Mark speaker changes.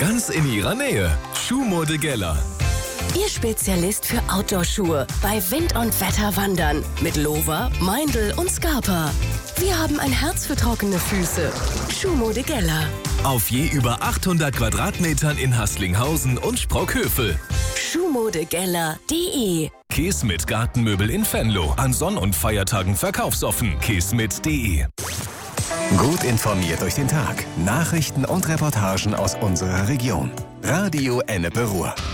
Speaker 1: ganz in Ihrer Nähe. Schuhmode Geller.
Speaker 2: Ihr Spezialist für Outdoor-Schuhe. Bei Wind und Wetter wandern. Mit Lover, Meindl und Scarpa. Wir haben ein Herz für trockene Füße. Schuhmode Geller.
Speaker 1: Auf je über 800 Quadratmetern in Haßlinghausen und Sprockhövel.
Speaker 2: Schuhmodegeller.de.
Speaker 1: Kesmit Gartenmöbel in Venlo. An Sonn- und Feiertagen verkaufsoffen. Kesmit.de.
Speaker 3: Gut informiert durch den Tag. Nachrichten und Reportagen aus unserer Region. Radio Ennepe Ruhr.